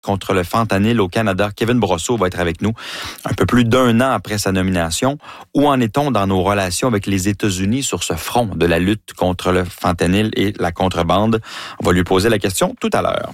contre le fentanyl au Canada. Kevin Brosseau va être avec nous un peu plus d'1 an après sa nomination. Où en est-on dans nos relations avec les États-Unis sur ce front de la lutte contre le fentanyl et la contrebande? On va lui poser la question tout à l'heure.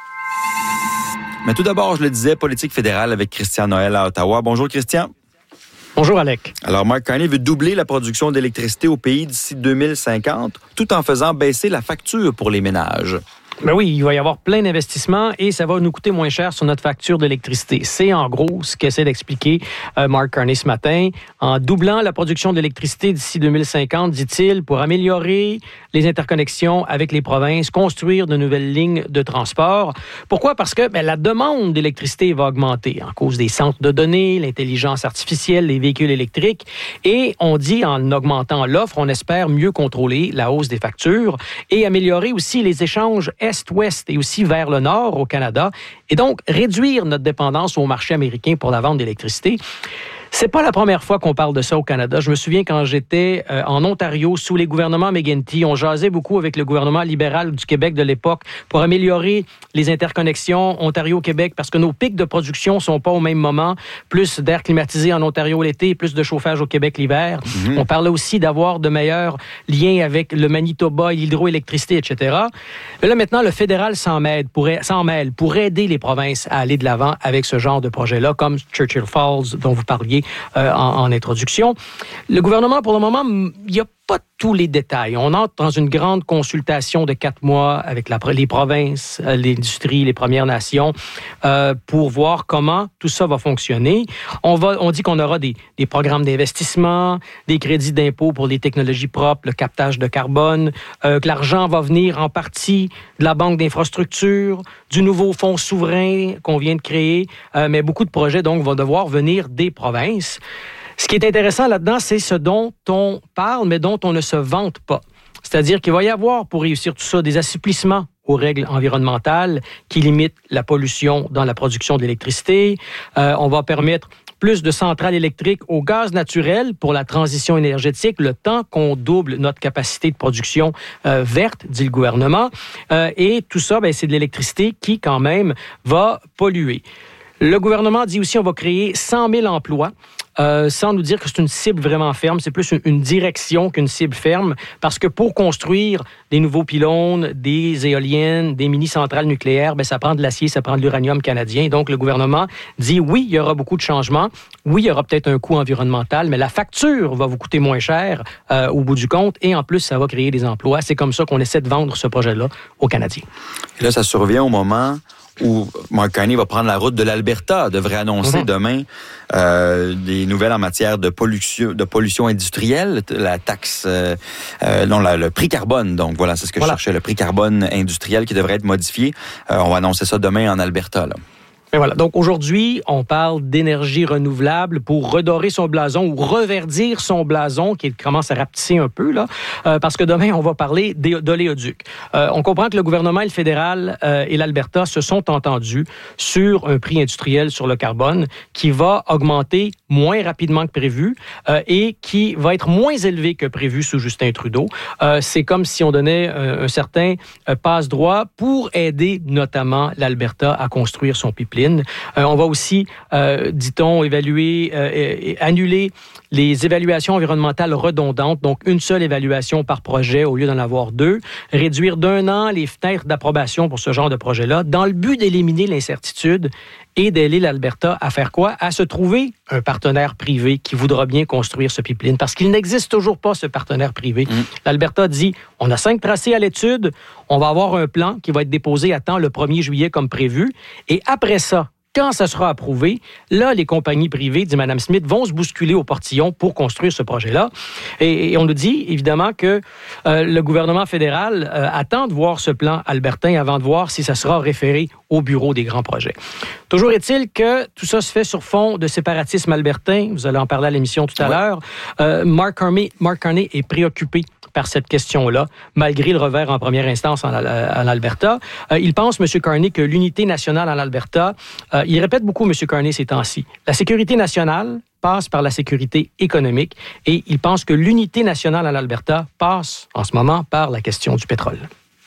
Mais tout d'abord, je le disais, politique fédérale avec Christian Noël à Ottawa. Bonjour Christian. Bonjour Alec. Alors Mark Carney veut doubler la production d'électricité au pays d'ici 2050, tout en faisant baisser la facture pour les ménages. Ben oui, il va y avoir plein d'investissements et ça va nous coûter moins cher sur notre facture d'électricité. C'est en gros ce qu'essaie d'expliquer Mark Carney ce matin. En doublant la production d'électricité d'ici 2050, dit-il, pour améliorer les interconnexions avec les provinces, construire de nouvelles lignes de transport. Pourquoi? Parce que la demande d'électricité va augmenter en cause des centres de données, l'intelligence artificielle, les véhicules électriques. Et on dit, en augmentant l'offre, on espère mieux contrôler la hausse des factures et améliorer aussi les échanges Est-Ouest et aussi vers le Nord au Canada, et donc réduire notre dépendance au marché américain pour la vente d'électricité. C'est pas la première fois qu'on parle de ça au Canada. Je me souviens quand j'étais en Ontario sous les gouvernements McGuinty, on jasait beaucoup avec le gouvernement libéral du Québec de l'époque pour améliorer les interconnexions Ontario-Québec parce que nos pics de production sont pas au même moment. Plus d'air climatisé en Ontario l'été, plus de chauffage au Québec l'hiver. Mm-hmm. On parlait aussi d'avoir de meilleurs liens avec le Manitoba, l'hydroélectricité, etc. Mais là maintenant, le fédéral s'en mêle pour aider les provinces à aller de l'avant avec ce genre de projet-là, comme Churchill Falls dont vous parliez en introduction. Le gouvernement, pour le moment, il n'y a pas tous les détails. On entre dans une grande consultation de 4 mois avec les provinces, l'industrie, les Premières Nations, pour voir comment tout ça va fonctionner. On dit qu'on aura des programmes d'investissement, des crédits d'impôt pour les technologies propres, le captage de carbone, que l'argent va venir en partie de la Banque d'infrastructure, du nouveau fonds souverain qu'on vient de créer, mais beaucoup de projets, donc, vont devoir venir des provinces. Ce qui est intéressant là-dedans, c'est ce dont on parle, mais dont on ne se vante pas. C'est-à-dire qu'il va y avoir, pour réussir tout ça, des assouplissements aux règles environnementales qui limitent la pollution dans la production d'électricité. On va permettre plus de centrales électriques au gaz naturel pour la transition énergétique, le temps qu'on double notre capacité de production verte, dit le gouvernement. Et tout ça, c'est de l'électricité qui, quand même, va polluer. Le gouvernement dit aussi qu'on va créer 100 000 emplois, sans nous dire que c'est une cible vraiment ferme. C'est plus une direction qu'une cible ferme, parce que pour construire des nouveaux pylônes, des éoliennes, des mini-centrales nucléaires, ça prend de l'acier, ça prend de l'uranium canadien. Donc, le gouvernement dit oui, il y aura beaucoup de changements. Oui, il y aura peut-être un coût environnemental, mais la facture va vous coûter moins cher au bout du compte. Et en plus, ça va créer des emplois. C'est comme ça qu'on essaie de vendre ce projet-là aux Canadiens. Et là, ça survient au moment où Mark Carney va prendre la route de l'Alberta, devrait annoncer demain des nouvelles en matière de pollution industrielle, la taxe, le prix carbone. Donc voilà, c'est ce que je cherchais, le prix carbone industriel qui devrait être modifié. On va annoncer ça demain en Alberta, là. Et voilà. Donc, aujourd'hui, on parle d'énergie renouvelable pour redorer son blason ou reverdir son blason qui commence à rapetisser un peu, là, parce que demain, on va parler d'oléoduc. On comprend que le gouvernement et le fédéral et l'Alberta se sont entendus sur un prix industriel sur le carbone qui va augmenter moins rapidement que prévu et qui va être moins élevé que prévu sous Justin Trudeau. C'est comme si on donnait un certain passe-droit pour aider notamment l'Alberta à construire son pipeline. On va aussi, dit-on, annuler les évaluations environnementales redondantes, donc une seule évaluation par projet au lieu d'en avoir 2, réduire d'1 an les fenêtres d'approbation pour ce genre de projet-là, dans le but d'éliminer l'incertitude et d'aider l'Alberta à faire quoi? À se trouver un partenaire privé qui voudra bien construire ce pipeline, parce qu'il n'existe toujours pas ce partenaire privé. L'Alberta dit, on a 5 tracés à l'étude, on va avoir un plan qui va être déposé à temps le 1er juillet comme prévu, et après ça, quand ça sera approuvé, là, les compagnies privées, dit Mme Smith, vont se bousculer au portillon pour construire ce projet-là. Et on nous dit, évidemment, que le gouvernement fédéral attend de voir ce plan albertain avant de voir si ça sera référé au bureau des grands projets. Toujours est-il que tout ça se fait sur fond de séparatisme albertain. Vous allez en parler à l'émission tout à l'heure. Mark Carney est préoccupé par cette question-là, malgré le revers en première instance en Alberta. Il pense, M. Carney, que l'unité nationale en Alberta, il répète beaucoup, M. Carney, ces temps-ci, la sécurité nationale passe par la sécurité économique et il pense que l'unité nationale en Alberta passe, en ce moment, par la question du pétrole.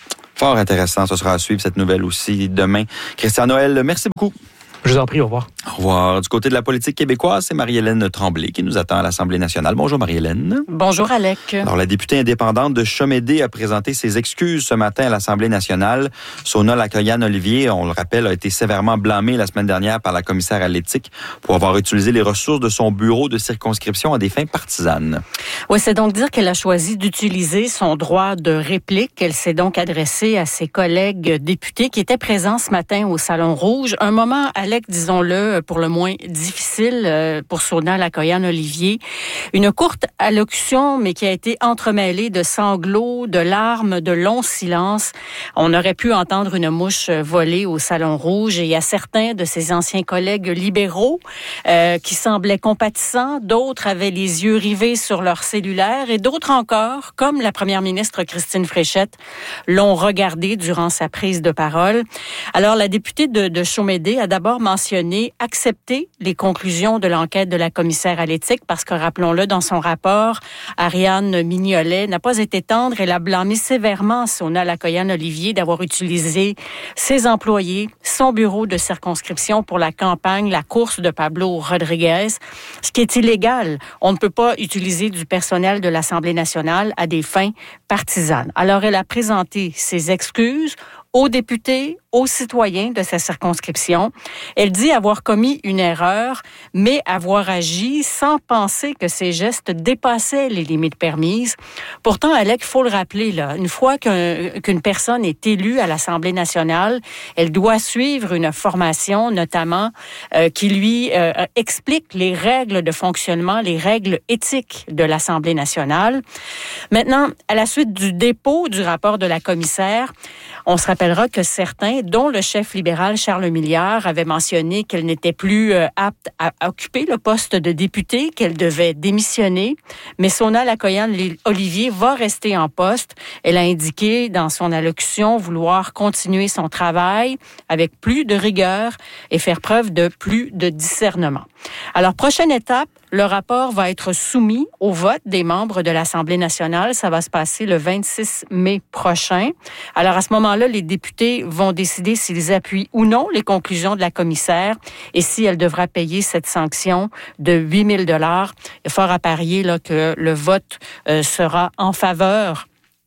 Fort intéressant. Ce sera à suivre cette nouvelle aussi demain. Christian Noël, merci beaucoup. Je vous en prie, au revoir. Au revoir. Du côté de la politique québécoise, c'est Marie-Hélène Tremblay qui nous attend à l'Assemblée nationale. Bonjour Marie-Hélène. Bonjour Alec. Alors, la députée indépendante de Chomédé a présenté ses excuses ce matin à l'Assemblée nationale. Sona Lacoyan-Olivier, on le rappelle, a été sévèrement blâmée la semaine dernière par la commissaire à l'éthique pour avoir utilisé les ressources de son bureau de circonscription à des fins partisanes. Oui, c'est donc dire qu'elle a choisi d'utiliser son droit de réplique. Elle s'est donc adressée à ses collègues députés qui étaient présents ce matin au Salon Rouge. Un moment, Alec, disons-le, pour le moins difficile pour Sona Lacoyan-Olivier. Une courte allocution, mais qui a été entremêlée de sanglots, de larmes, de longs silences. On aurait pu entendre une mouche voler au Salon Rouge. Et il y a certains de ses anciens collègues libéraux qui semblaient compatissants. D'autres avaient les yeux rivés sur leur cellulaire. Et d'autres encore, comme la première ministre Christine Fréchette, l'ont regardé durant sa prise de parole. Alors, la députée de Chomédé a d'abord mentionné accepter les conclusions de l'enquête de la commissaire à l'éthique parce que, rappelons-le, dans son rapport, Ariane Mignolet n'a pas été tendre. Elle a blâmé sévèrement Sona Lacoyan-Olivier d'avoir utilisé ses employés, son bureau de circonscription pour la campagne, la course de Pablo Rodriguez, ce qui est illégal. On ne peut pas utiliser du personnel de l'Assemblée nationale à des fins partisanes. Alors, elle a présenté ses excuses aux députés, aux citoyens de sa circonscription. Elle dit avoir commis une erreur, mais avoir agi sans penser que ses gestes dépassaient les limites permises. Pourtant, Alec, il faut le rappeler, là, une fois qu'une personne est élue à l'Assemblée nationale, elle doit suivre une formation, notamment, qui lui explique les règles de fonctionnement, les règles éthiques de l'Assemblée nationale. Maintenant, à la suite du dépôt du rapport de la commissaire, on se rappellera que certains, dont le chef libéral Charles Milliard, avaient mentionné qu'elle n'était plus apte à occuper le poste de députée, qu'elle devait démissionner. Mais Sona Lacoyan-Olivier va rester en poste. Elle a indiqué dans son allocution vouloir continuer son travail avec plus de rigueur et faire preuve de plus de discernement. Alors, prochaine étape, le rapport va être soumis au vote des membres de l'Assemblée nationale. Ça va se passer le 26 mai prochain. Alors, à ce moment-là, les députés vont décider s'ils appuient ou non les conclusions de la commissaire et si elle devra payer cette sanction de 8 000 $. Il est fort à parier là, que le vote sera en faveur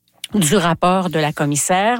du rapport de la commissaire.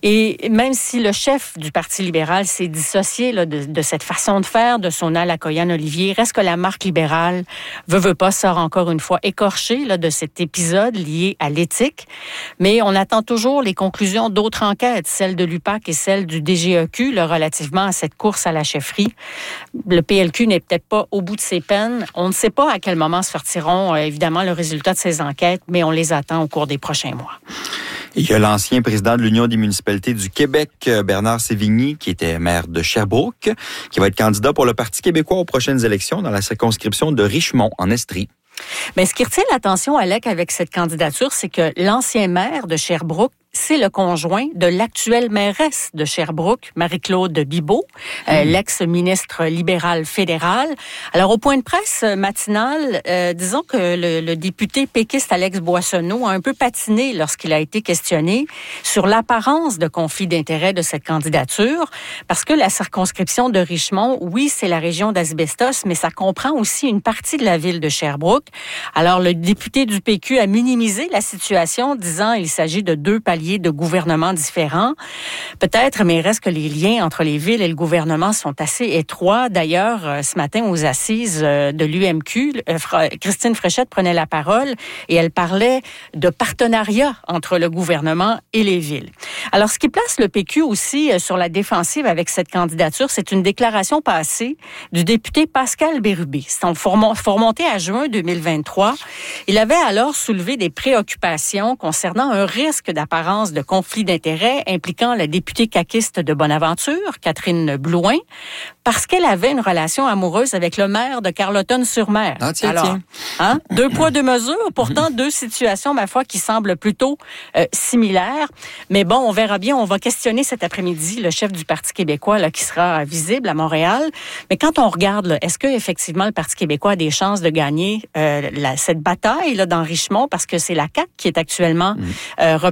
Et même si le chef du Parti libéral s'est dissocié là, de cette façon de faire de Sona Lacoyan-Olivier, reste que la marque libérale, veut pas, sort encore une fois écorchée là, de cet épisode lié à l'éthique. Mais on attend toujours les conclusions d'autres enquêtes, celle de l'UPAC et celle du DGEQ, là, relativement à cette course à la chefferie. Le PLQ n'est peut-être pas au bout de ses peines. On ne sait pas à quel moment sortiront évidemment le résultat de ces enquêtes, mais on les attend au cours des prochains mois. Il y a l'ancien président de l'Union des municipalités du Québec, Bernard Sévigny, qui était maire de Sherbrooke, qui va être candidat pour le Parti québécois aux prochaines élections dans la circonscription de Richmond, en Estrie. Mais ce qui retient l'attention, Alec, avec cette candidature, c'est que l'ancien maire de Sherbrooke, c'est le conjoint de l'actuelle mairesse de Sherbrooke, Marie-Claude Bibeau, l'ex-ministre libéral fédéral. Alors, au point de presse matinal, disons que le député péquiste Alex Boissonneau a un peu patiné lorsqu'il a été questionné sur l'apparence de conflit d'intérêt de cette candidature, parce que la circonscription de Richmond, oui, c'est la région d'Asbestos, mais ça comprend aussi une partie de la ville de Sherbrooke. Alors, le député du PQ a minimisé la situation, disant qu'il s'agit de deux paliers de gouvernements différents. Peut-être, mais il reste que les liens entre les villes et le gouvernement sont assez étroits. D'ailleurs, ce matin, aux assises de l'UMQ, Christine Fréchette prenait la parole et elle parlait de partenariat entre le gouvernement et les villes. Alors, ce qui place le PQ aussi sur la défensive avec cette candidature, c'est une déclaration passée du député Pascal Bérubé. Il faut remonter à juin 2023. Il avait alors soulevé des préoccupations concernant un risque d'apparence de conflit d'intérêts impliquant la députée caquiste de Bonaventure, Catherine Blouin, parce qu'elle avait une relation amoureuse avec le maire de Carleton-sur-Mer. Ah, tiens, alors, tiens. Hein, deux poids, deux mesures, pourtant deux situations, ma foi, qui semblent plutôt similaires. Mais bon, on verra bien, on va questionner cet après-midi le chef du Parti québécois là, qui sera visible à Montréal. Mais quand on regarde, là, est-ce que effectivement le Parti québécois a des chances de gagner cette bataille là, dans Richmond, parce que c'est la CAQ qui est actuellement représentée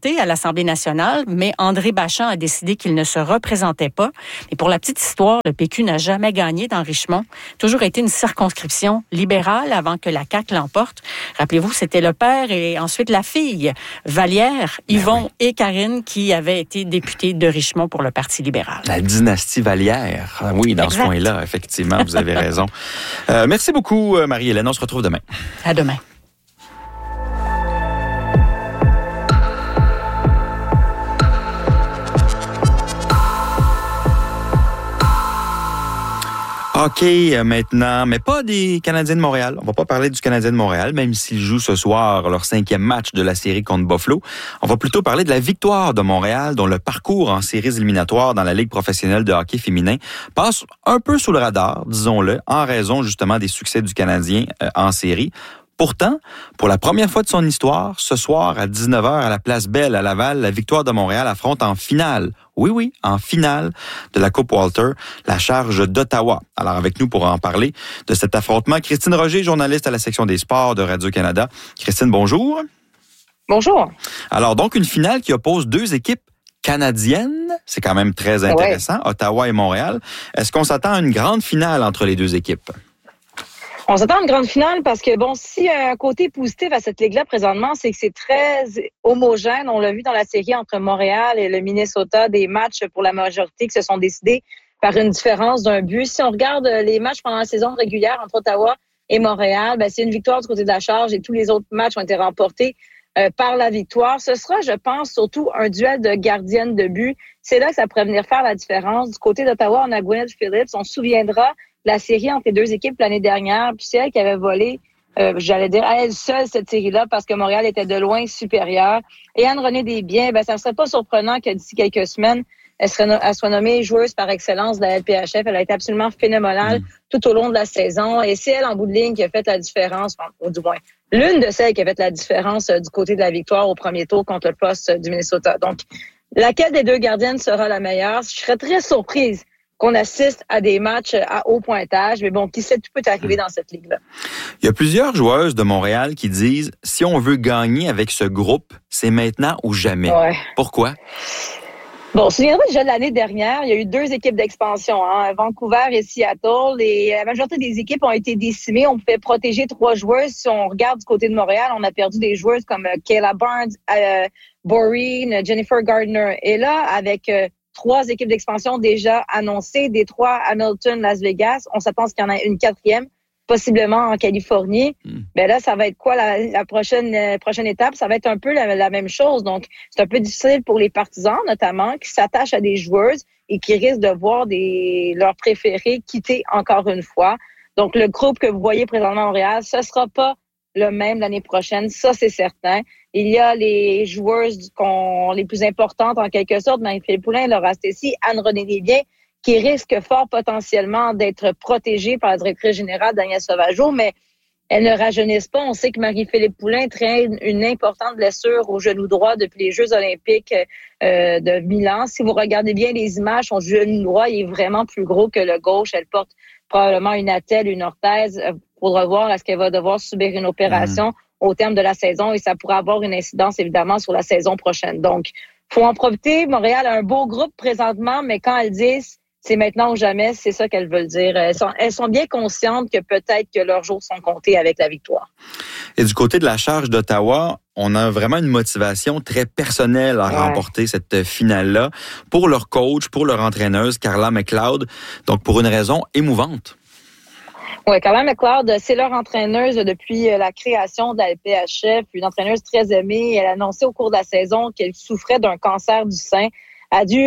présenté à l'Assemblée nationale, mais André Bachand a décidé qu'il ne se représentait pas. Et pour la petite histoire, le PQ n'a jamais gagné dans Richmond. Toujours été une circonscription libérale avant que la CAQ l'emporte. Rappelez-vous, c'était le père et ensuite la fille, Vallière, Yvon et Karine, qui avaient été députés de Richmond pour le Parti libéral. La dynastie Vallière. Oui, dans ce coin-là, effectivement, vous avez raison. Merci beaucoup, Marie-Hélène. On se retrouve demain. À demain. Hockey maintenant, mais pas des Canadiens de Montréal. On va pas parler du Canadien de Montréal, même s'ils jouent ce soir leur 5e match de la série contre Buffalo. On va plutôt parler de la victoire de Montréal, dont le parcours en séries éliminatoires dans la Ligue professionnelle de hockey féminin passe un peu sous le radar, disons-le, en raison justement des succès du Canadien en série. Pourtant, pour la première fois de son histoire, ce soir à 19h à la Place Belle à Laval, la Victoire de Montréal affronte en finale, oui, en finale de la Coupe Walter, la Charge d'Ottawa. Alors avec nous pour en parler de cet affrontement, Christine Roger, journaliste à la section des sports de Radio-Canada. Christine, bonjour. Bonjour. Alors donc une finale qui oppose deux équipes canadiennes, c'est quand même très intéressant, Ottawa et Montréal. Est-ce qu'on s'attend à une grande finale entre les deux équipes? On s'attend à une grande finale parce que, bon, s'il y a un côté positif à cette ligue-là présentement, c'est que c'est très homogène. On l'a vu dans la série entre Montréal et le Minnesota, des matchs pour la majorité qui se sont décidés par une différence d'un but. Si on regarde les matchs pendant la saison régulière entre Ottawa et Montréal, ben, c'est une victoire du côté de la Charge et tous les autres matchs ont été remportés par la victoire. Ce sera, je pense, surtout un duel de gardiennes de but. C'est là que ça pourrait venir faire la différence. Du côté d'Ottawa, on a Gwyneth Phillips. On se souviendra la série entre les deux équipes l'année dernière, puis c'est elle qui avait volé, j'allais dire, à elle seule cette série-là parce que Montréal était de loin supérieur. Et Anne-Renée Desbiens, ben, ça ne serait pas surprenant que d'ici quelques semaines, elle soit nommée joueuse par excellence de la LPHF. Elle a été absolument phénoménale tout au long de la saison. Et c'est elle, en bout de ligne, qui a fait la différence, ou du moins, l'une de celles qui a fait la différence du côté de la victoire au premier tour contre le poste du Minnesota. Donc, laquelle des deux gardiennes sera la meilleure? Je serais très surprise qu'on assiste à des matchs à haut pointage. Mais bon, qui sait, tout peut arriver dans cette ligue-là. Il y a plusieurs joueuses de Montréal qui disent, si on veut gagner avec ce groupe, c'est maintenant ou jamais. Ouais. Pourquoi? Bon, souviendra déjà de l'année dernière, il y a eu deux équipes d'expansion, Vancouver et Seattle. Et la majorité des équipes ont été décimées. On pouvait protéger 3 joueuses. Si on regarde du côté de Montréal, on a perdu des joueuses comme Kayla Barnes, Boreen, Jennifer Gardner. Et là, avec 3 équipes d'expansion déjà annoncées, Détroit, Hamilton, Las Vegas. On s'attend à ce qu'il y en ait une 4e, possiblement en Californie. Ben là, ça va être quoi la prochaine étape? Ça va être un peu la même chose. Donc, c'est un peu difficile pour les partisans, notamment, qui s'attachent à des joueuses et qui risquent de voir leurs préférés quitter encore une fois. Donc, le groupe que vous voyez présentement à Montréal, ce sera pas le même l'année prochaine, ça c'est certain. Il y a les joueuses les plus importantes en quelque sorte, Marie-Philippe Poulin, Laura Stacey, Anne-Renée Desbiens, qui risquent fort potentiellement d'être protégées par la directrice générale Danielle Sauvageau, mais elles ne rajeunissent pas. On sait que Marie-Philippe Poulin traîne une importante blessure au genou droit depuis les Jeux olympiques de Milan. Si vous regardez bien les images, son genou droit il est vraiment plus gros que le gauche. Elle porte probablement une attelle, une orthèse. Faudra voir est-ce qu'elle va devoir subir une opération au terme de la saison et ça pourrait avoir une incidence évidemment sur la saison prochaine. Donc, faut en profiter. Montréal a un beau groupe présentement, mais quand elles disent c'est maintenant ou jamais, c'est ça qu'elles veulent dire. Elles sont bien conscientes que peut-être que leurs jours sont comptés avec la victoire. Et du côté de la Charge d'Ottawa, on a vraiment une motivation très personnelle à remporter cette finale-là pour leur coach, pour leur entraîneuse, Carla McLeod. Donc, pour une raison émouvante. Oui, Carla McLeod, c'est leur entraîneuse depuis la création de la LPHF, une entraîneuse très aimée. Elle a annoncé au cours de la saison qu'elle souffrait d'un cancer du sein. Elle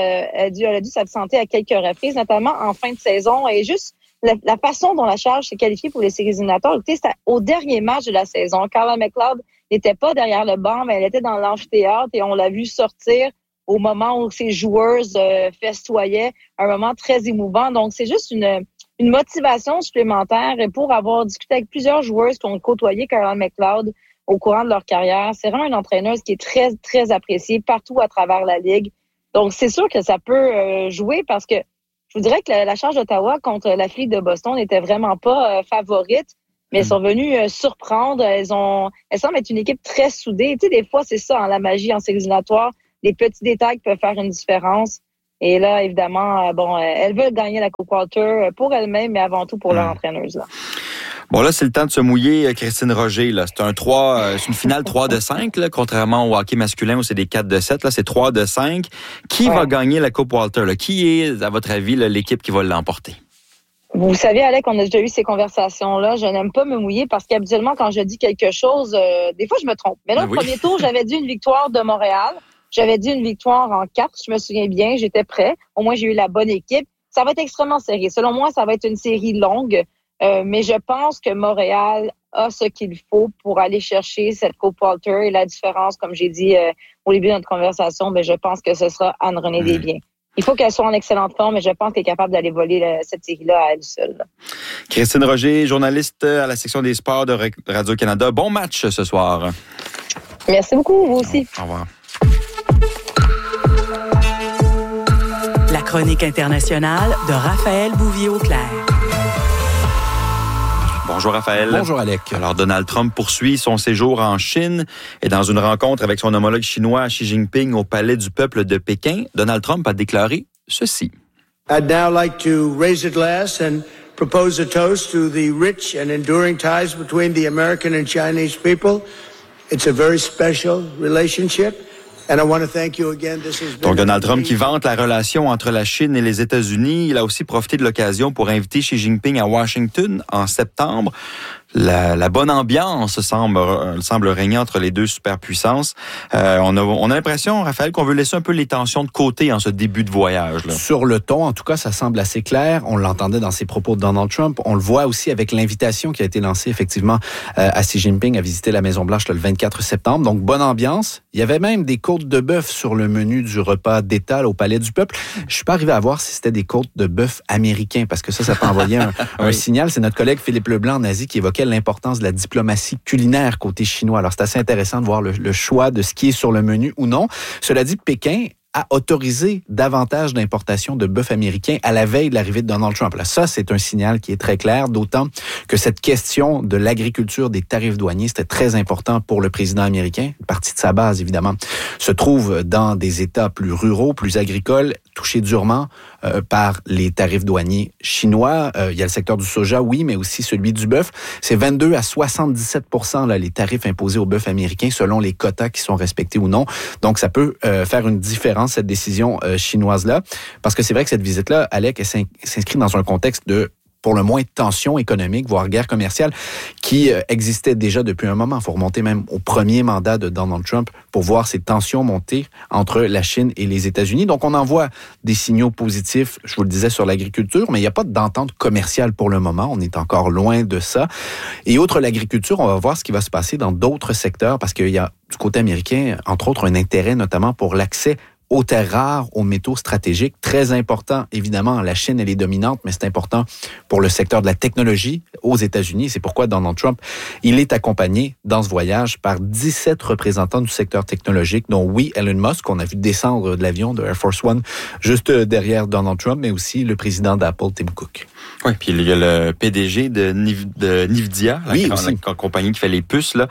a dû s'absenter à quelques reprises, notamment en fin de saison. Et juste la façon dont la Charge s'est qualifiée pour les séries éliminatoires, c'était au dernier match de la saison. Carla McLeod n'était pas derrière le banc, mais elle était dans l'amphithéâtre et on l'a vu sortir au moment où ses joueuses festoyaient, un moment très émouvant. Donc, c'est juste une motivation supplémentaire et pour avoir discuté avec plusieurs joueuses qui ont côtoyé Carla McLeod au courant de leur carrière. C'est vraiment une entraîneuse qui est très, très appréciée partout à travers la Ligue. Donc, c'est sûr que ça peut jouer parce que je vous dirais que la Charge d'Ottawa contre la Flic de Boston n'était vraiment pas favorite. mais elles sont venues surprendre. Elles semblent être une équipe très soudée. Tu sais, des fois, c'est ça, la magie en séries éliminatoires. Les petits détails peuvent faire une différence. Et là, évidemment, elles veulent gagner la Coupe Walter pour elles-mêmes, mais avant tout pour leur entraîneuse. Là. Bon, là, c'est le temps de se mouiller, Christine Roger. Là. C'est une finale 3-5, là, contrairement au hockey masculin où c'est des 4-7. Là, c'est 3-5. Qui va gagner la Coupe Walter? Là? Qui est, à votre avis, là, l'équipe qui va l'emporter? Vous savez, Alec, on a déjà eu ces conversations-là. Je n'aime pas me mouiller parce qu'habituellement, quand je dis quelque chose, des fois, je me trompe. Mais là, au premier tour, j'avais dit une victoire de Montréal. J'avais dit une victoire en 4, je me souviens bien, j'étais prêt. Au moins, j'ai eu la bonne équipe. Ça va être extrêmement serré. Selon moi, ça va être une série longue, mais je pense que Montréal a ce qu'il faut pour aller chercher cette Coupe Walter. Et la différence, comme j'ai dit au début de notre conversation, je pense que ce sera Anne-Renée Desbiens. Il faut qu'elle soit en excellente forme, mais je pense qu'elle est capable d'aller voler cette série-là à elle seule. Christine Roger, journaliste à la section des sports de Radio-Canada. Bon match ce soir. Merci beaucoup, vous aussi. Au revoir. La chronique internationale de Raphaël Bouvier-Auclair. Bonjour Raphaël. Bonjour Alec. Alors Donald Trump poursuit son séjour en Chine et dans une rencontre avec son homologue chinois Xi Jinping au Palais du Peuple de Pékin, Donald Trump a déclaré ceci. I'd now like to raise a glass and propose a toast to the rich and enduring ties between the American and Chinese people. It's a very special relationship. And I want to thank you again. Donc Donald Trump qui vante la relation entre la Chine et les États-Unis, il a aussi profité de l'occasion pour inviter Xi Jinping à Washington en septembre. La bonne ambiance semble régner entre les deux superpuissances. On a l'impression, Raphaël, qu'on veut laisser un peu les tensions de côté en ce début de voyage. Là. Sur le ton, en tout cas, ça semble assez clair. On l'entendait dans ses propos de Donald Trump. On le voit aussi avec l'invitation qui a été lancée effectivement à Xi Jinping à visiter la Maison-Blanche le 24 septembre. Donc, bonne ambiance. Il y avait même des côtes de bœuf sur le menu du repas d'État là, au Palais du Peuple. Je suis pas arrivé à voir si c'était des côtes de bœuf américains parce que ça peut envoyer un signal. C'est notre collègue Philippe Leblanc, nazi, qui évoquait l'importance de la diplomatie culinaire côté chinois. Alors, c'est assez intéressant de voir le choix de ce qui est sur le menu ou non. Cela dit, Pékin a autorisé davantage d'importations de bœuf américain à la veille de l'arrivée de Donald Trump. Là, ça, c'est un signal qui est très clair, d'autant que cette question de l'agriculture, des tarifs douaniers, c'était très important pour le président américain. Une partie de sa base, évidemment, se trouve dans des États plus ruraux, plus agricoles, touchés durement par les tarifs douaniers chinois. Il y a le secteur du soja, oui, mais aussi celui du bœuf. C'est 22 à 77% là, les tarifs imposés au bœuf américain selon les quotas qui sont respectés ou non. Donc, ça peut faire une différence, cette décision chinoise-là. Parce que c'est vrai que cette visite-là, Alec, elle s'inscrit dans un contexte de pour le moins tension économique, voire guerre commerciale, qui existait déjà depuis un moment. Il faut remonter même au premier mandat de Donald Trump pour voir ces tensions monter entre la Chine et les États-Unis. Donc, on envoie des signaux positifs, je vous le disais, sur l'agriculture, mais il n'y a pas d'entente commerciale pour le moment. On est encore loin de ça. Et outre l'agriculture, on va voir ce qui va se passer dans d'autres secteurs, parce qu'il y a, du côté américain, entre autres, un intérêt notamment pour l'accès aux terres rares, aux métaux stratégiques. Très important, évidemment, la Chine, elle est dominante, mais c'est important pour le secteur de la technologie aux États-Unis. C'est pourquoi Donald Trump, il est accompagné dans ce voyage par 17 représentants du secteur technologique, dont, oui, Elon Musk, qu'on a vu descendre de l'avion de Air Force One juste derrière Donald Trump, mais aussi le président d'Apple, Tim Cook. Oui, puis il y a le PDG de Nvidia, la compagnie qui fait les puces, là,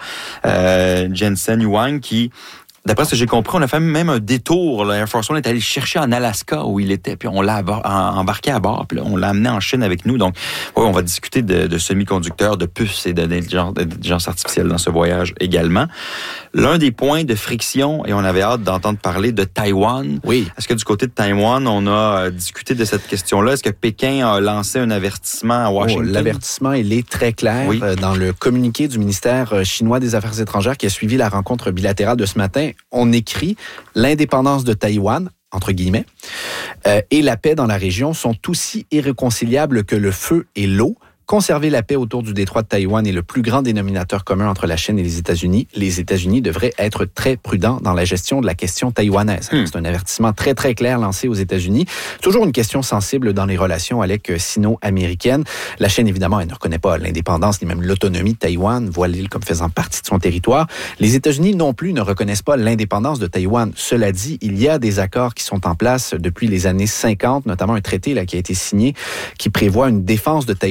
Jensen Huang, qui... D'après ce que j'ai compris, on a fait même un détour. Air Force One est allé le chercher en Alaska où il était, puis on l'a embarqué à bord, puis là, on l'a amené en Chine avec nous. Donc, on va discuter de semi-conducteurs, de puces et d'intelligence artificielle dans ce voyage également. L'un des points de friction, et on avait hâte d'entendre parler de Taïwan. Oui. Est-ce que du côté de Taïwan, on a discuté de cette question-là? Est-ce que Pékin a lancé un avertissement à Washington? L'avertissement, il est très clair dans le communiqué du ministère chinois des Affaires étrangères qui a suivi la rencontre bilatérale de ce matin. On écrit « L'indépendance de Taïwan », entre guillemets, et la paix dans la région sont aussi irréconciliables que le feu et l'eau. Conserver la paix autour du détroit de Taïwan est le plus grand dénominateur commun entre la Chine et les États-Unis. Les États-Unis devraient être très prudents dans la gestion de la question taïwanaise. C'est un avertissement très, très clair lancé aux États-Unis. Toujours une question sensible dans les relations avec sino-américaines. La Chine, évidemment, elle ne reconnaît pas l'indépendance ni même l'autonomie de Taïwan, voit l'île comme faisant partie de son territoire. Les États-Unis non plus ne reconnaissent pas l'indépendance de Taïwan. Cela dit, il y a des accords qui sont en place depuis les années 50, notamment un traité là, qui a été signé qui prévoit une défense de Taïwan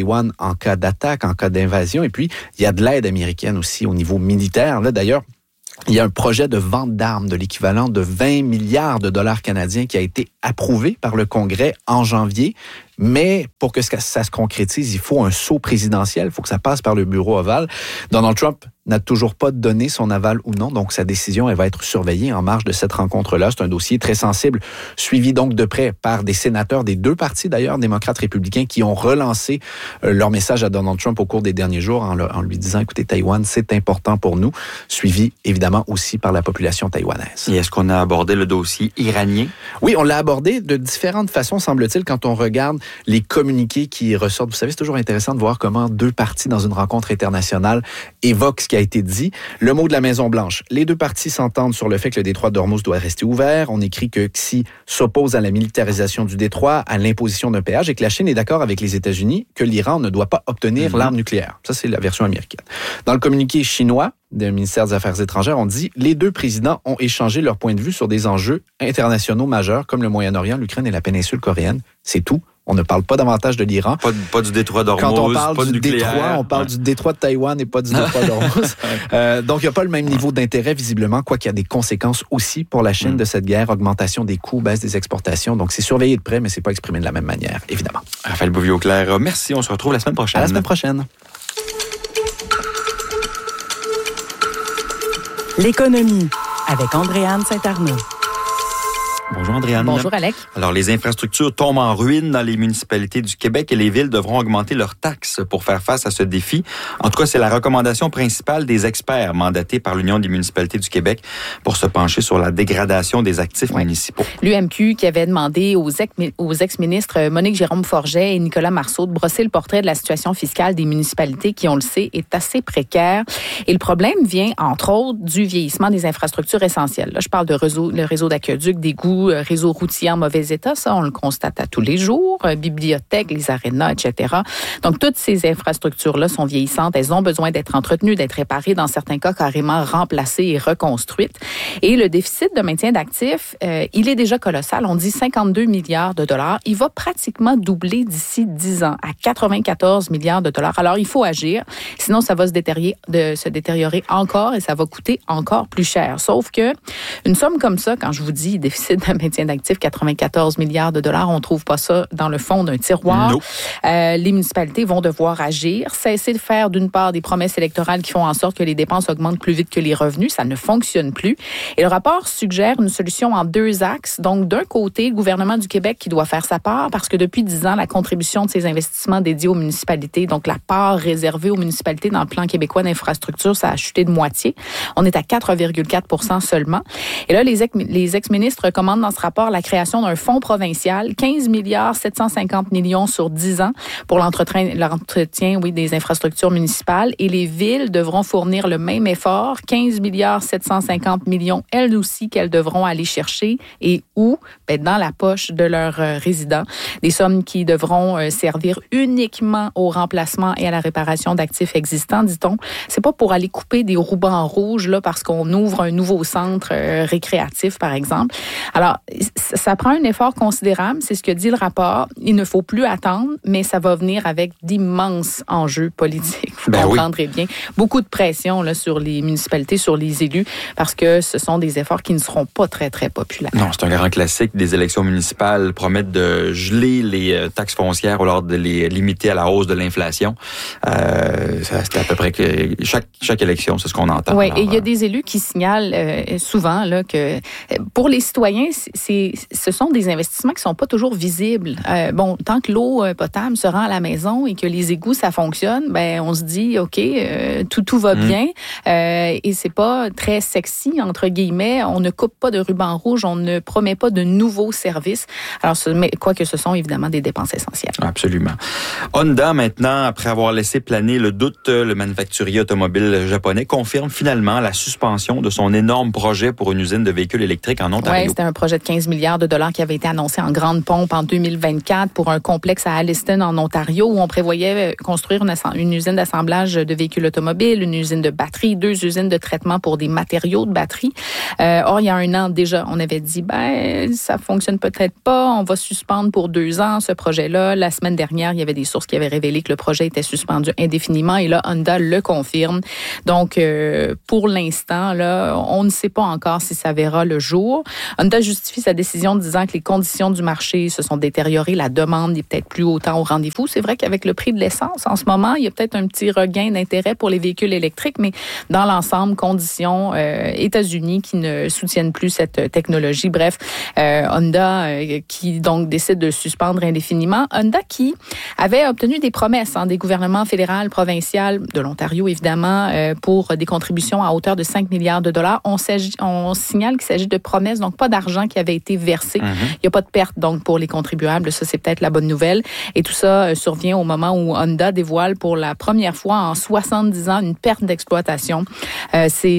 en cas d'attaque, en cas d'invasion. Et puis, il y a de l'aide américaine aussi au niveau militaire. Là, d'ailleurs, il y a un projet de vente d'armes de l'équivalent de 20 milliards de dollars canadiens qui a été approuvé par le Congrès en janvier. Mais pour que ça se concrétise, il faut un saut présidentiel. Il faut que ça passe par le bureau ovale. Donald Trump n'a toujours pas donné son aval ou non. Donc, sa décision, elle va être surveillée en marge de cette rencontre-là. C'est un dossier très sensible, suivi donc de près par des sénateurs des deux partis, d'ailleurs, démocrates, républicains, qui ont relancé leur message à Donald Trump au cours des derniers jours en lui disant, écoutez, Taïwan, c'est important pour nous. Suivi, évidemment, aussi par la population taïwanaise. Et est-ce qu'on a abordé le dossier iranien? Oui, on l'a abordé de différentes façons, semble-t-il, quand on regarde les communiqués qui ressortent. Vous savez, c'est toujours intéressant de voir comment deux partis dans une rencontre internationale évoquent ce qui a été dit. Le mot de la Maison-Blanche. Les deux partis s'entendent sur le fait que le détroit d'Ormuz doit rester ouvert. On écrit que Xi s'oppose à la militarisation du détroit, à l'imposition d'un péage et que la Chine est d'accord avec les États-Unis que l'Iran ne doit pas obtenir l'arme nucléaire. Ça, c'est la version américaine. Dans le communiqué chinois du ministère des Affaires étrangères, on dit « Les deux présidents ont échangé leur point de vue sur des enjeux internationaux majeurs comme le Moyen-Orient, l'Ukraine et la péninsule coréenne. » C'est tout. On ne parle pas davantage de l'Iran. Pas du détroit d'Ormuz, quand on parle pas du de nucléaire. Détroit, on parle du détroit de Taïwan et pas du détroit d'Ormuz. Donc, il n'y a pas le même niveau d'intérêt, visiblement, quoi qu'il y a des conséquences aussi pour la Chine de cette guerre, augmentation des coûts, baisse des exportations. Donc, c'est surveillé de près, mais c'est pas exprimé de la même manière, évidemment. Raphaël Bouvier-Auclair, merci. On se retrouve la semaine prochaine. À la semaine prochaine. L'économie avec Andréanne Saint-Arnaud. Bonjour Andréanne. Bonjour Alex. Alors, les infrastructures tombent en ruine dans les municipalités du Québec et les villes devront augmenter leurs taxes pour faire face à ce défi. En tout cas, c'est la recommandation principale des experts mandatés par l'Union des municipalités du Québec pour se pencher sur la dégradation des actifs municipaux. L'UMQ qui avait demandé aux ex-ministres Monique Jérôme-Forget et Nicolas Marceau de brosser le portrait de la situation fiscale des municipalités qui, on le sait, est assez précaire. Et le problème vient, entre autres, du vieillissement des infrastructures essentielles. Là, je parle de le réseau d'aqueducs, d'égouts, réseau routier en mauvais état, ça, on le constate à tous les jours, bibliothèques, les arénas, etc. Donc, toutes ces infrastructures-là sont vieillissantes, elles ont besoin d'être entretenues, d'être réparées, dans certains cas carrément remplacées et reconstruites. Et le déficit de maintien d'actifs, il est déjà colossal, on dit 52 milliards de dollars. Il va pratiquement doubler d'ici 10 ans à 94 milliards de dollars. Alors, il faut agir, sinon ça va se détériorer encore et ça va coûter encore plus cher. Sauf que une somme comme ça, quand je vous dis déficit de maintien d'actifs, 94 milliards de dollars, on ne trouve pas ça dans le fond d'un tiroir. No. Les municipalités vont devoir agir, cesser de faire d'une part des promesses électorales qui font en sorte que les dépenses augmentent plus vite que les revenus. Ça ne fonctionne plus. Et le rapport suggère une solution en deux axes. Donc, d'un côté, le gouvernement du Québec qui doit faire sa part parce que depuis 10 ans, la contribution de ces investissements dédiés aux municipalités, donc la part réservée aux municipalités dans le plan québécois d'infrastructure, ça a chuté de moitié. On est à 4,4% seulement. Et là, les ex-ministres recommandent dans ce rapport la création d'un fonds provincial, 15 milliards 750 millions sur 10 ans pour l'entretien des infrastructures municipales. Et les villes devront fournir le même effort, 15 milliards 750 millions, elles aussi, qu'elles devront aller chercher. Et où? Dans la poche de leurs résidents. Des sommes qui devront servir uniquement au remplacement et à la réparation d'actifs existants, dit-on. C'est pas pour aller couper des rubans rouges là, parce qu'on ouvre un nouveau centre récréatif, par exemple. Alors, ça prend un effort considérable, c'est ce que dit le rapport. Il ne faut plus attendre, mais ça va venir avec d'immenses enjeux politiques. Vous comprendrez bien. Beaucoup de pression là, sur les municipalités, sur les élus, parce que ce sont des efforts qui ne seront pas très, très populaires. Non, c'est un grand classique des élections municipales, promettent de geler les taxes foncières au lieu de les limiter à la hausse de l'inflation. C'est à peu près que chaque élection, c'est ce qu'on entend. Oui, et il y a des élus qui signalent souvent là, que pour les citoyens, ce sont des investissements qui sont pas toujours visibles. Tant que l'eau potable se rend à la maison et que les égouts, ça fonctionne, on se dit, OK, tout va bien. Et c'est pas très sexy, entre guillemets. On ne coupe pas de ruban rouge, on ne promet pas de nouveaux services. Alors, quoique ce sont évidemment des dépenses essentielles. Absolument. Honda, maintenant, après avoir laissé planer le doute, le manufacturier automobile japonais confirme finalement la suspension de son énorme projet pour une usine de véhicules électriques en Ontario. Oui, c'était un projet de 15 milliards de dollars qui avait été annoncé en grande pompe en 2024 pour un complexe à Alliston, en Ontario, où on prévoyait construire une usine d'assemblage d'assemblage de véhicules automobiles, une usine de batteries, 2 usines de traitement pour des matériaux de batterie. Or, il y a 1 an déjà, on avait dit, ça fonctionne peut-être pas, on va suspendre pour 2 ans ce projet-là. La semaine dernière, il y avait des sources qui avaient révélé que le projet était suspendu indéfiniment et là, Honda le confirme. Donc, pour l'instant, là, on ne sait pas encore si ça verra le jour. Honda justifie sa décision en disant que les conditions du marché se sont détériorées, la demande n'est peut-être plus autant au rendez-vous. C'est vrai qu'avec le prix de l'essence, en ce moment, il y a peut-être un petit regain d'intérêt pour les véhicules électriques, mais dans l'ensemble, conditions États-Unis qui ne soutiennent plus cette technologie. Bref, Honda qui donc décide de suspendre indéfiniment. Honda qui avait obtenu des promesses des gouvernements fédéral, provincial, de l'Ontario évidemment, pour des contributions à hauteur de 5 milliards de dollars. On signale qu'il s'agit de promesses, donc pas d'argent qui avait été versé. Il n'y a pas de perte donc pour les contribuables. Ça, c'est peut-être la bonne nouvelle. Et tout ça survient au moment où Honda dévoile pour la première fois en 70 ans une perte d'exploitation. C'est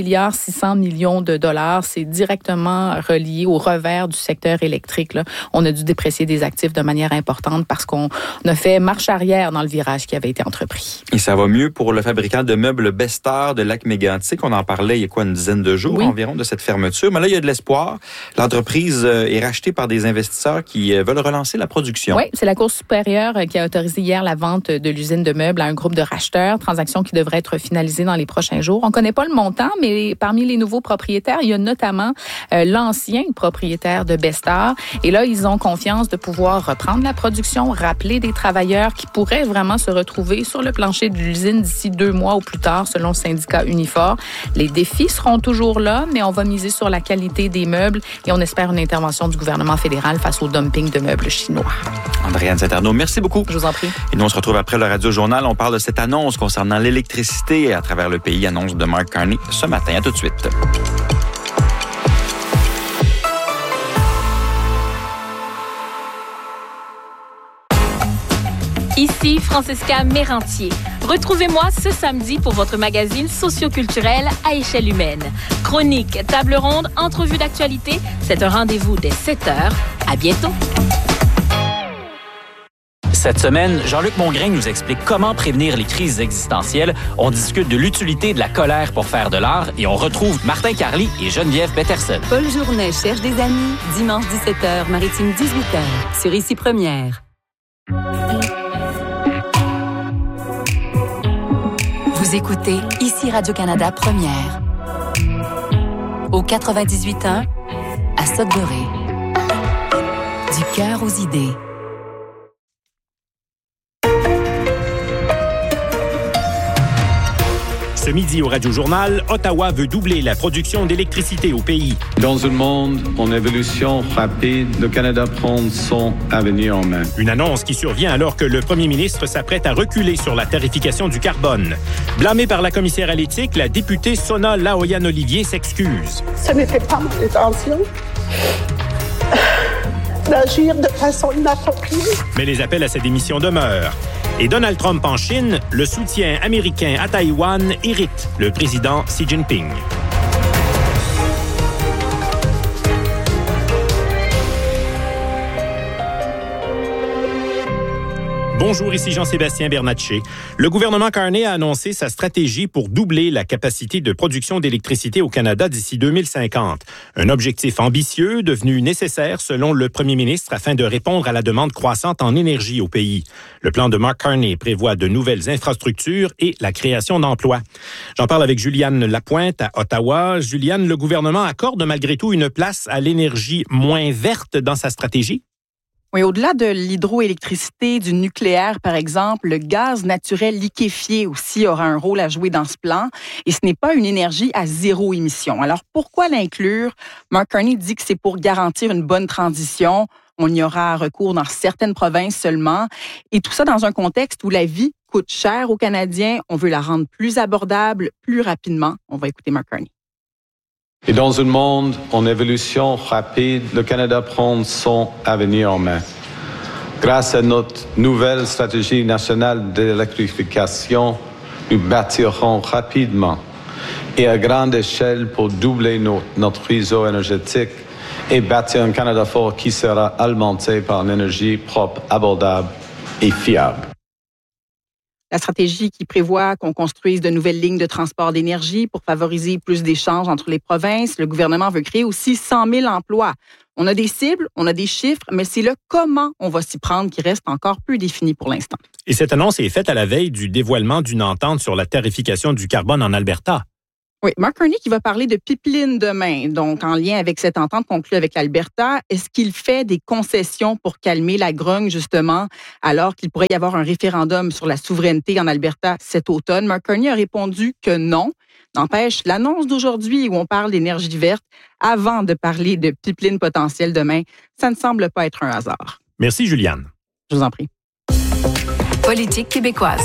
3,6 milliards de dollars. C'est directement relié au revers du secteur électrique. Là. On a dû déprécier des actifs de manière importante parce qu'on a fait marche arrière dans le virage qui avait été entrepris. Et ça va mieux pour le fabricant de meubles Bestar de Lac-Mégantic. On en parlait il y a une dizaine de jours environ de cette fermeture. Mais là, il y a de l'espoir. L'entreprise est rachetée par des investisseurs qui veulent relancer la production. Oui, c'est la Cour supérieure qui a autorisé hier la vente de l'usine de meubles à un groupe de racheteurs, transaction qui devrait être finalisée dans les prochains jours. On ne connaît pas le montant, mais parmi les nouveaux propriétaires, il y a notamment l'ancien propriétaire de Bestar. Et là, ils ont confiance de pouvoir reprendre la production, rappeler des travailleurs qui pourraient vraiment se retrouver sur le plancher de l'usine d'ici 2 mois ou plus tard, selon le syndicat Unifor. Les défis seront toujours là, mais on va miser sur la qualité des meubles et on espère une intervention du gouvernement fédéral face au dumping de meubles chinois. Andréane Saint-Arnaud, merci beaucoup. Je vous en prie. Et nous, on se retrouve après le Radio-Journal. On parle de cette annonce concernant l'électricité à travers le pays, annonce de Mark Carney ce matin. À tout de suite. Ici Francesca Mérantier. Retrouvez-moi ce samedi pour votre magazine socioculturel à échelle humaine. Chronique, table ronde, entrevue d'actualité. C'est un rendez-vous dès 7h. À bientôt. Cette semaine, Jean-Luc Mongrain nous explique comment prévenir les crises existentielles. On discute de l'utilité de la colère pour faire de l'art et on retrouve Martin Carly et Geneviève Peterson. Paul Journet cherche des amis. Dimanche 17h, Maritime 18h. Sur Ici Première. Vous écoutez Ici Radio-Canada Première. Au 98.1, à Sudbury. Du cœur aux idées. Ce midi au Radio-Journal, Ottawa veut doubler la production d'électricité au pays. Dans un monde en évolution rapide, le Canada prend son avenir en main. Une annonce qui survient alors que le premier ministre s'apprête à reculer sur la tarification du carbone. Blâmée par la commissaire à l'éthique, la députée Sona Laoyan-Olivier s'excuse. Ce n'était pas mon intention d'agir de façon inappropriée. Mais les appels à sa démission demeurent. Et Donald Trump en Chine, le soutien américain à Taïwan irrite le président Xi Jinping. Bonjour, ici Jean-Sébastien Bernatchez. Le gouvernement Carney a annoncé sa stratégie pour doubler la capacité de production d'électricité au Canada d'ici 2050. Un objectif ambitieux devenu nécessaire selon le premier ministre afin de répondre à la demande croissante en énergie au pays. Le plan de Mark Carney prévoit de nouvelles infrastructures et la création d'emplois. J'en parle avec Juliane Lapointe à Ottawa. Juliane, le gouvernement accorde malgré tout une place à l'énergie moins verte dans sa stratégie? Oui, au-delà de l'hydroélectricité, du nucléaire, par exemple, le gaz naturel liquéfié aussi aura un rôle à jouer dans ce plan. Et ce n'est pas une énergie à zéro émission. Alors, pourquoi l'inclure? Mark Carney dit que c'est pour garantir une bonne transition. On y aura recours dans certaines provinces seulement. Et tout ça dans un contexte où la vie coûte cher aux Canadiens. On veut la rendre plus abordable, plus rapidement. On va écouter Mark Carney. Et dans un monde en évolution rapide, le Canada prend son avenir en main. Grâce à notre nouvelle stratégie nationale d'électrification, nous bâtirons rapidement et à grande échelle pour doubler notre réseau énergétique et bâtir un Canada fort qui sera alimenté par une énergie propre, abordable et fiable. La stratégie qui prévoit qu'on construise de nouvelles lignes de transport d'énergie pour favoriser plus d'échanges entre les provinces. Le gouvernement veut créer aussi 100 000 emplois. On a des cibles, on a des chiffres, mais c'est le comment on va s'y prendre qui reste encore peu défini pour l'instant. Et cette annonce est faite à la veille du dévoilement d'une entente sur la tarification du carbone en Alberta. Oui, Mark Carney qui va parler de pipeline demain, donc en lien avec cette entente conclue avec l'Alberta. Est-ce qu'il fait des concessions pour calmer la grogne, justement, alors qu'il pourrait y avoir un référendum sur la souveraineté en Alberta cet automne? Mark Carney a répondu que non. N'empêche, l'annonce d'aujourd'hui où on parle d'énergie verte, avant de parler de pipeline potentiel demain, ça ne semble pas être un hasard. Merci, Juliane. Je vous en prie. Politique québécoise.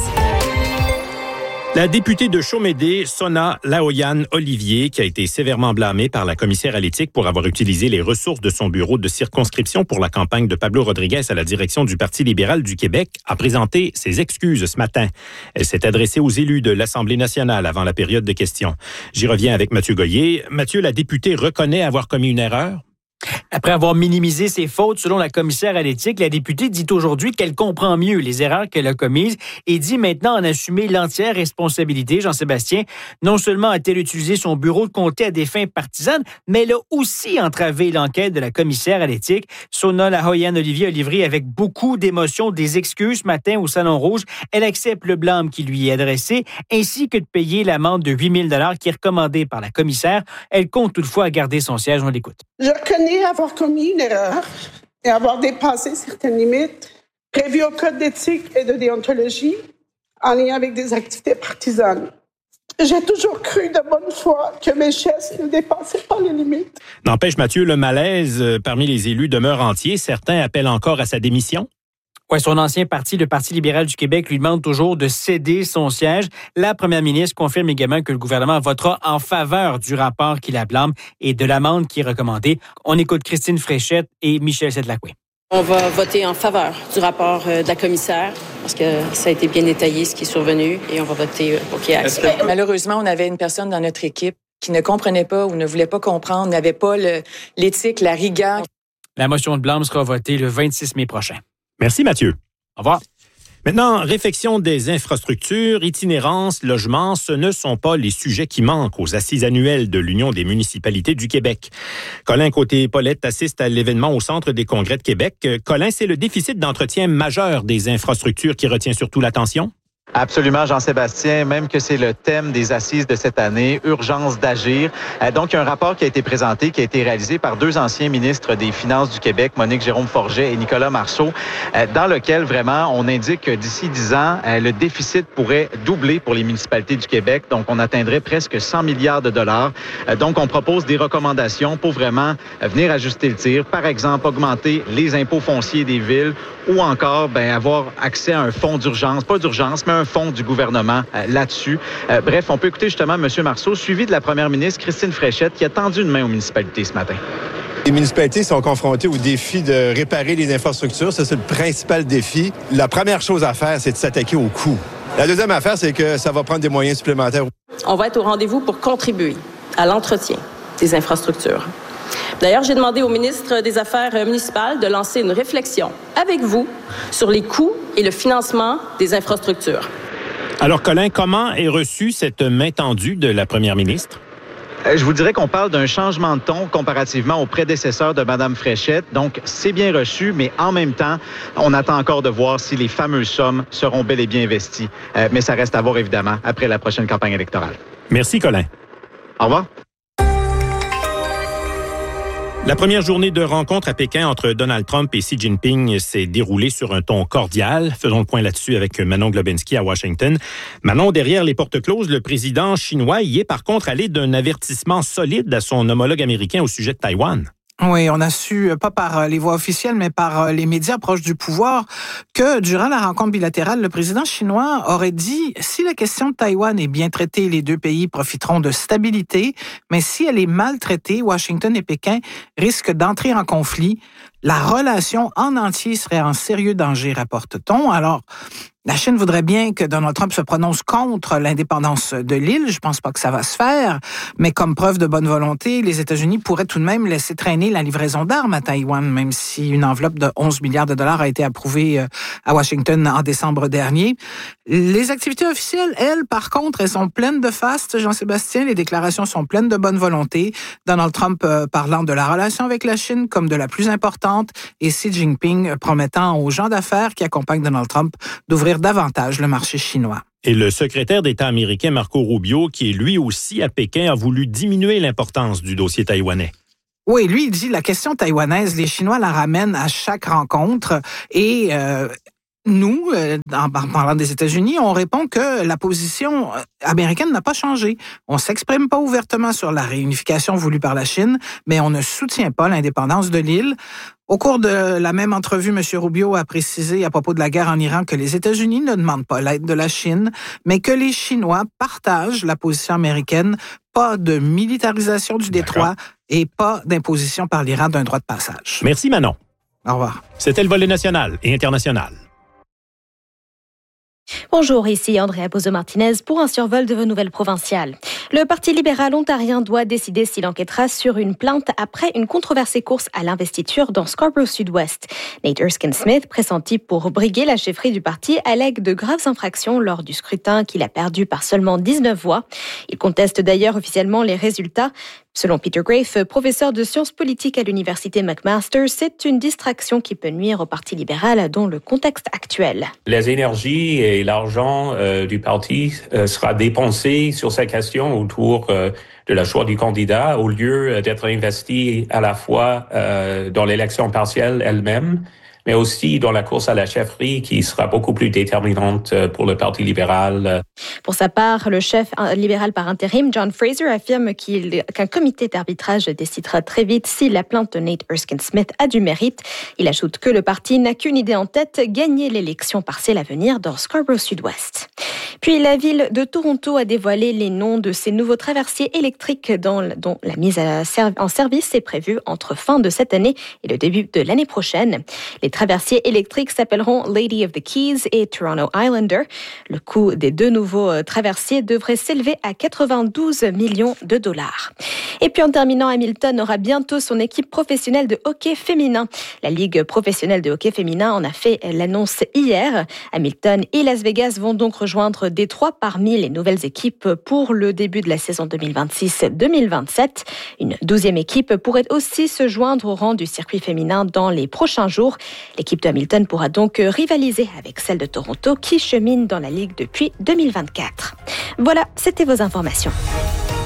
La députée de Chaumédé, Sona Laoyan-Olivier, qui a été sévèrement blâmée par la commissaire à l'éthique pour avoir utilisé les ressources de son bureau de circonscription pour la campagne de Pablo Rodriguez à la direction du Parti libéral du Québec, a présenté ses excuses ce matin. Elle s'est adressée aux élus de l'Assemblée nationale avant la période de questions. J'y reviens avec Mathieu Goyer. Mathieu, la députée reconnaît avoir commis une erreur? Après avoir minimisé ses fautes, selon la commissaire à l'éthique, la députée dit aujourd'hui qu'elle comprend mieux les erreurs qu'elle a commises et dit maintenant en assumer l'entière responsabilité. Jean-Sébastien, non seulement a-t-elle utilisé son bureau de comté à des fins partisanes, mais elle a aussi entravé l'enquête de la commissaire à l'éthique. Sona Laoyan-Olivier a livré avec beaucoup d'émotion des excuses ce matin au Salon Rouge. Elle accepte le blâme qui lui est adressé, ainsi que de payer l'amende de 8 000 $ qui est recommandée par la commissaire. Elle compte toutefois garder son siège. On l'écoute. Je reconnais avoir commis une erreur et avoir dépassé certaines limites prévues au Code d'éthique et de déontologie en lien avec des activités partisanes. J'ai toujours cru de bonne foi que mes gestes ne dépassaient pas les limites. N'empêche, Mathieu, le malaise parmi les élus demeure entier. Certains appellent encore à sa démission. Oui, son ancien parti, le Parti libéral du Québec, lui demande toujours de céder son siège. La première ministre confirme également que le gouvernement votera en faveur du rapport qui la blâme et de l'amende qui est recommandée. On écoute Christine Fréchette et Michel Sedlacoué. On va voter en faveur du rapport de la commissaire parce que ça a été bien détaillé ce qui est survenu et on va voter pour qu'il y ait action. Malheureusement, on avait une personne dans notre équipe qui ne comprenait pas ou ne voulait pas comprendre, n'avait pas l'éthique, la rigueur. La motion de blâme sera votée le 26 mai prochain. Merci, Mathieu. Au revoir. Maintenant, réfection des infrastructures, itinérance, logement, ce ne sont pas les sujets qui manquent aux assises annuelles de l'Union des municipalités du Québec. Colin Côté-Paulette assiste à l'événement au Centre des congrès de Québec. Colin, c'est le déficit d'entretien majeur des infrastructures qui retient surtout l'attention? Absolument, Jean-Sébastien, même que c'est le thème des assises de cette année, urgence d'agir. Donc, il y a un rapport qui a été présenté, qui a été réalisé par deux anciens ministres des Finances du Québec, Monique Jérôme-Forget et Nicolas Marceau, dans lequel, vraiment, on indique que d'ici 10 ans, le déficit pourrait doubler pour les municipalités du Québec. Donc, on atteindrait presque 100 milliards de dollars. Donc, on propose des recommandations pour vraiment venir ajuster le tir. Par exemple, augmenter les impôts fonciers des villes ou encore avoir accès à un fonds d'urgence, pas d'urgence, mais un fonds du gouvernement là-dessus. Bref, on peut écouter justement M. Marceau, suivi de la première ministre Christine Fréchette, qui a tendu une main aux municipalités ce matin. Les municipalités sont confrontées au défi de réparer les infrastructures. Ça, c'est le principal défi. La première chose à faire, c'est de s'attaquer aux coûts. La deuxième affaire, c'est que ça va prendre des moyens supplémentaires. On va être au rendez-vous pour contribuer à l'entretien des infrastructures. D'ailleurs, j'ai demandé au ministre des Affaires municipales de lancer une réflexion avec vous sur les coûts et le financement des infrastructures. Alors, Colin, comment est reçue cette main tendue de la première ministre? Je vous dirais qu'on parle d'un changement de ton comparativement au prédécesseur de Mme Fréchette. Donc, c'est bien reçu, mais en même temps, on attend encore de voir si les fameuses sommes seront bel et bien investies. Mais ça reste à voir, évidemment, après la prochaine campagne électorale. Merci, Colin. Au revoir. La première journée de rencontre à Pékin entre Donald Trump et Xi Jinping s'est déroulée sur un ton cordial. Faisons le point là-dessus avec Manon Globinski à Washington. Manon, derrière les portes closes, le président chinois y est par contre allé d'un avertissement solide à son homologue américain au sujet de Taïwan. Oui, on a su, pas par les voies officielles, mais par les médias proches du pouvoir, que durant la rencontre bilatérale, le président chinois aurait dit « Si la question de Taïwan est bien traitée, les deux pays profiteront de stabilité, mais si elle est mal traitée, Washington et Pékin risquent d'entrer en conflit. La relation en entier serait en sérieux danger, rapporte-t-on. » Alors, La Chine voudrait bien que Donald Trump se prononce contre l'indépendance de l'île. Je pense pas que ça va se faire. Mais comme preuve de bonne volonté, les États-Unis pourraient tout de même laisser traîner la livraison d'armes à Taïwan, même si une enveloppe de 11 milliards de dollars a été approuvée à Washington en décembre dernier. Les activités officielles, elles, par contre, elles sont pleines de faste, Jean-Sébastien. Les déclarations sont pleines de bonne volonté. Donald Trump parlant de la relation avec la Chine comme de la plus importante et Xi Jinping promettant aux gens d'affaires qui accompagnent Donald Trump d'ouvrir davantage le marché chinois. Et le secrétaire d'État américain Marco Rubio, qui est lui aussi à Pékin, a voulu diminuer l'importance du dossier taïwanais. Oui, lui, il dit la question taïwanaise, les Chinois la ramènent à chaque rencontre et nous, en parlant des États-Unis, on répond que la position américaine n'a pas changé. On s'exprime pas ouvertement sur la réunification voulue par la Chine, mais on ne soutient pas l'indépendance de l'île. Au cours de la même entrevue, M. Rubio a précisé à propos de la guerre en Iran que les États-Unis ne demandent pas l'aide de la Chine, mais que les Chinois partagent la position américaine, pas de militarisation du détroit et pas d'imposition par l'Iran d'un droit de passage. Merci Manon. Au revoir. C'était le volet national et international. Bonjour, ici Andrea Bozo-Martinez pour un survol de vos nouvelles provinciales. Le Parti libéral ontarien doit décider s'il enquêtera sur une plainte après une controversée course à l'investiture dans Scarborough Sud-Ouest. Nate Erskine-Smith, pressenti pour briguer la chefferie du parti, allègue de graves infractions lors du scrutin qu'il a perdu par seulement 19 voix. Il conteste d'ailleurs officiellement les résultats. Selon Peter Grafe, professeur de sciences politiques à l'université McMaster, c'est une distraction qui peut nuire au Parti libéral dans le contexte actuel. Les énergies et l'argent du parti sera dépensé sur ces questions autour de la choix du candidat au lieu d'être investi à la fois dans l'élection partielle elle-même, mais aussi dans la course à la chefferie qui sera beaucoup plus déterminante pour le Parti libéral. Pour sa part, le chef libéral par intérim, John Fraser, affirme qu'un comité d'arbitrage décidera très vite si la plainte de Nate Erskine-Smith a du mérite. Il ajoute que le parti n'a qu'une idée en tête, gagner l'élection partielle à venir dans Scarborough Sud-Ouest. Puis la ville de Toronto a dévoilé les noms de ses nouveaux traversiers électriques dont la mise en service est prévue entre fin de cette année et le début de l'année prochaine. Les traversiers électriques s'appelleront Lady of the Keys et Toronto Islander. Le coût des deux nouveaux traversiers devrait s'élever à 92 millions de dollars. Et puis en terminant, Hamilton aura bientôt son équipe professionnelle de hockey féminin. La Ligue professionnelle de hockey féminin en a fait l'annonce hier. Hamilton et Las Vegas vont donc rejoindre Détroit parmi les nouvelles équipes pour le début de la saison 2026-2027. Une 12e équipe pourrait aussi se joindre au rang du circuit féminin dans les prochains jours. L'équipe de Hamilton pourra donc rivaliser avec celle de Toronto qui chemine dans la Ligue depuis 2024. Voilà, c'était vos informations.